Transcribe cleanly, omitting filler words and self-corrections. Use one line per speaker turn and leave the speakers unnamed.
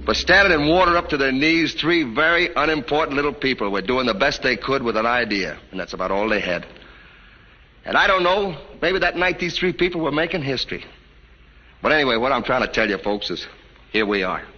But standing in water up to their knees, three very unimportant little people were doing the best they could with an idea. And that's about all they had. And I don't know, maybe that night these three people were making history. But anyway, what I'm trying to tell you, folks, is here we are.